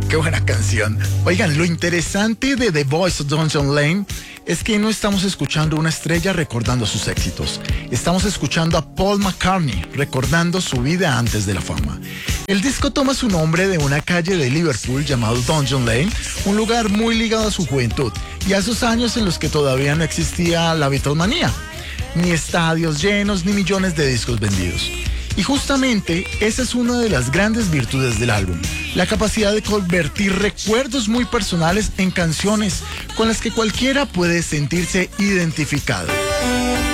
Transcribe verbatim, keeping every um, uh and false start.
Qué buena canción. Oigan, lo interesante de The Voice of Don John Lane es que no estamos escuchando una estrella recordando sus éxitos. Estamos escuchando a Paul McCartney recordando su vida antes de la fama. El disco toma su nombre de una calle de Liverpool llamado Don John Lane, un lugar muy ligado a su juventud y a esos años en los que todavía no existía la Beatlemanía, ni estadios llenos ni millones de discos vendidos. Y justamente esa es una de las grandes virtudes del álbum, la capacidad de convertir recuerdos muy personales en canciones con las que cualquiera puede sentirse identificado.